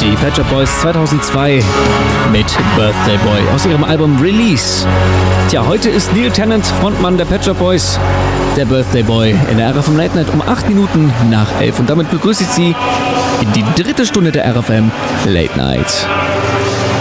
Die Pet Shop Boys 2002 mit Birthday Boy aus ihrem Album Release. Tja, heute ist Neil Tennant, Frontmann der Pet Shop Boys, der Birthday Boy in der RFM Late Night um 8 Minuten nach 11. Und damit begrüße ich Sie in die dritte Stunde der RFM Late Night.